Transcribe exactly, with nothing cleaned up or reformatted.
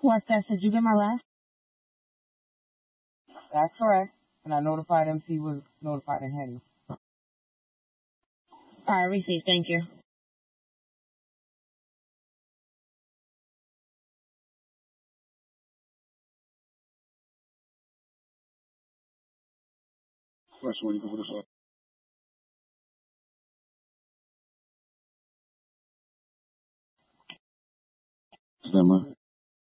What's that? Did you get my last? That's correct. And I notified M C was notified and handled. All right, received. Thank you. Question, what you can put this on? Is that mine?